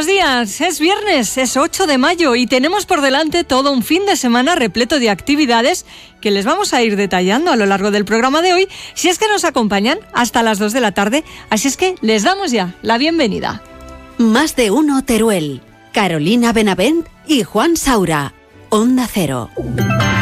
buenos días. Es viernes, es 8 de mayo y tenemos por delante todo un fin de semana repleto de actividades que les vamos a ir detallando a lo largo del programa de hoy, si es que nos acompañan hasta las 2 de la tarde. Así es que les damos ya la bienvenida. Más de uno Teruel, Carolina Benavent y Juan Saura. Onda Cero.